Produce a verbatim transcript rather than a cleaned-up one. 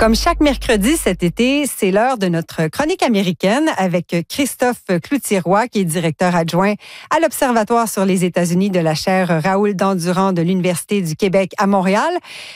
Comme chaque mercredi cet été, c'est l'heure de notre chronique américaine avec Christophe Cloutier-Roy, qui est directeur adjoint à l'Observatoire sur les États-Unis de la chaire Raoul Dandurand de l'Université du Québec à Montréal.